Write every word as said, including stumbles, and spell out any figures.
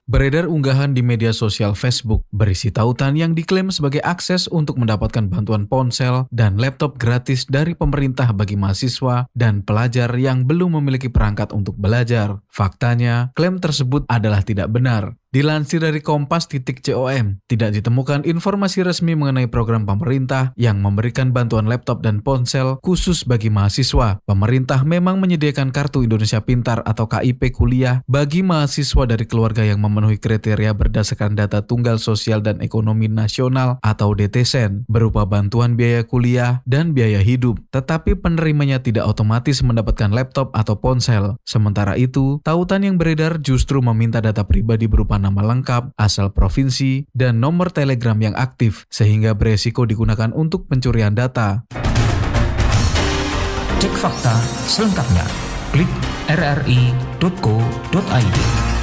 Beredar unggahan di media sosial Facebook berisi tautan yang diklaim sebagai akses untuk mendapatkan bantuan ponsel dan laptop gratis dari pemerintah bagi mahasiswa dan pelajar yang belum memiliki perangkat untuk belajar. Faktanya, klaim tersebut adalah tidak benar. Dilansir dari kompas titik com, tidak ditemukan informasi resmi mengenai program pemerintah yang memberikan bantuan laptop dan ponsel khusus bagi mahasiswa. Pemerintah memang menyediakan Kartu Indonesia Pintar atau K I P kuliah bagi mahasiswa dari keluarga yang memenuhi kriteria berdasarkan Data Tunggal Sosial dan Ekonomi Nasional atau D T S E N berupa bantuan biaya kuliah dan biaya hidup. Tetapi penerimanya tidak otomatis mendapatkan laptop atau ponsel. Sementara itu, tautan yang beredar justru meminta data pribadi berupa nama lengkap, asal provinsi, dan nomor telegram yang aktif, sehingga beresiko digunakan untuk pencurian data. Cek fakta selengkapnya. Klik r r i titik co titik i d.